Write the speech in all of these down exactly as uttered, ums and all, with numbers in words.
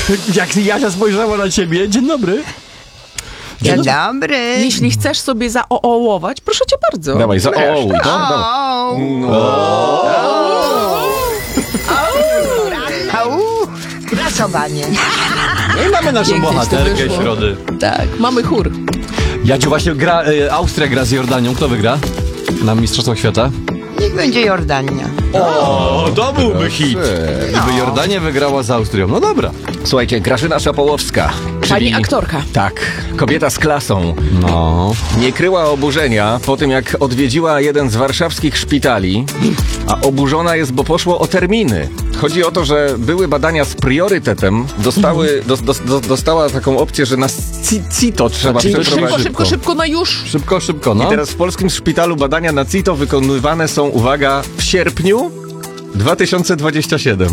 Jak Jasia spojrzała na ciebie, dzień dobry. Dzień dobry. Jeśli chcesz sobie zaoołować, proszę cię bardzo. Dawaj, zaoołuj to. Au. Prasowanie. No i mamy naszą Pięknie ci to bohaterkę wyszło. środy. Tak, mamy chór. Jadziu, właśnie gra, e, Austria gra z Jordanią. Kto wygra na Mistrzostwach Świata? Niech będzie Jordania. O, to byłby hit. Gdyby Jordania wygrała z Austrią. No dobra. Słuchajcie, Grażyna Szapołowska. Pani czyli- aktorka. Tak, kobieta z klasą. No. Nie kryła oburzenia po tym, jak odwiedziła jeden z warszawskich szpitali, a oburzona jest, bo poszło o terminy. Chodzi o to, że były badania z priorytetem, dostały, dos, dos, dos, dostała taką opcję, że na ci- CITO trzeba Czyli przeprowadzić. Szybko, szybko, szybko na już. Szybko, szybko, no. I teraz w polskim szpitalu badania na CITO wykonywane są, uwaga, w sierpniu dwa tysiące dwudziestego siódmego.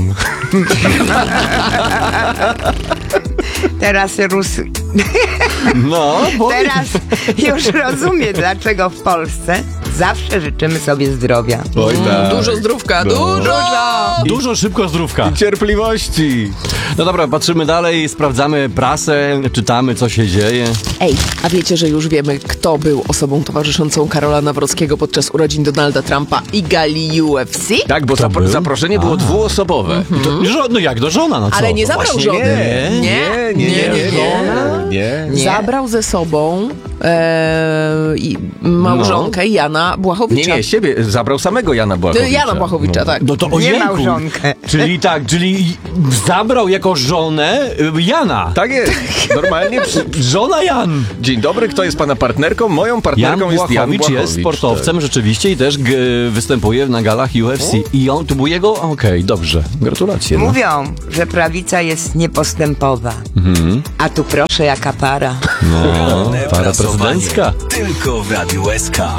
Teraz Rus... No, bo... Teraz już rozumiem, dlaczego w Polsce zawsze życzymy sobie zdrowia. Oj, tak. Dużo zdrówka, dużo! Dużo szybko zdrówka. Cierpliwości. No dobra, patrzymy dalej, sprawdzamy prasę, czytamy, co się dzieje. Ej, a wiecie, że już wiemy, kto był osobą towarzyszącą Karola Nawrockiego podczas urodzin Donalda Trumpa i gali U F C? Tak, bo Kto zapro- był? zaproszenie było A. dwuosobowe. To, żo- no jak, do żona, no co? Ale nie zabrał Właśnie żony. Nie. Nie, nie, nie, nie, żona. nie. Nie. Zabrał ze sobą e, i małżonkę Jana Nie, Błachowicza. nie, siebie zabrał samego Jana Błachowicza. Jana Błachowicza, tak. No to Nie ojejku. małżonkę. Czyli tak, czyli zabrał jako żonę y, Jana. Tak jest, normalnie. Przy... Żona Jan. Dzień dobry, kto jest pana partnerką? Moją Jan partnerką jest Jan Błachowicz Błachowicz. jest sportowcem rzeczywiście i też g- występuje na galach U F C. I on, to był jego? Okej, dobrze. Gratulacje. No. Mówią, że prawica jest niepostępowa. A tu proszę, jaka para. No, para prezydencka. Tylko w Radiu S K.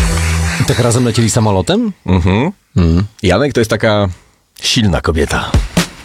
Tak razem lecieli samolotem? Mhm. Janek to jest taka silna kobieta.